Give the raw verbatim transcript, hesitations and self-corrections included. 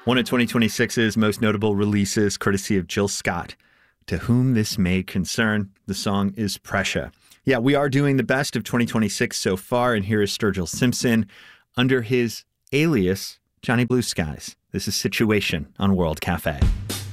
One of twenty twenty-six's most notable releases, courtesy of Jill Scott. To whom this may concern, the song is Pressure. Yeah, we are doing the best of twenty twenty-six so far, and here is Sturgill Simpson under his alias, Johnny Blue Skies. This is Situation on World Cafe.